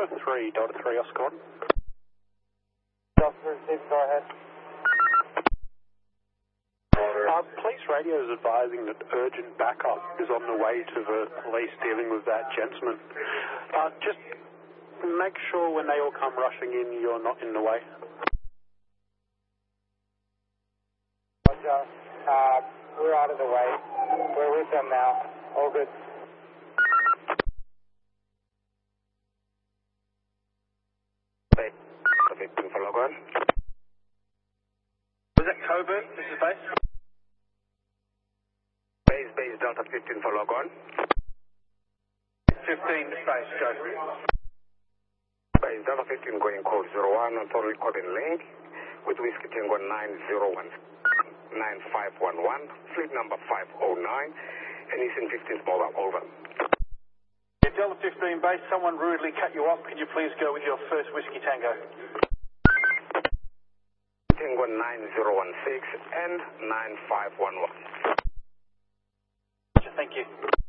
Delta 3, Oscar 1. Delta 3, go ahead. Police radio is advising that urgent backup is on the way to the police dealing with that gentleman. Just make sure when they all come rushing in, you're not in the way. Roger. We're out of the way. We're with them now. All good. Was that Coburt? This is base? Base Delta 15 for log on. 15 space, go. Base Delta 15 going code 01 on total recording link with Whiskey Tango 9511, fleet number 509, and Eastern 15 mobile, over. Delta 15 base, someone rudely cut you off. Can you please go with your first Whiskey Tango? Tango 9016 and 9511. Thank you.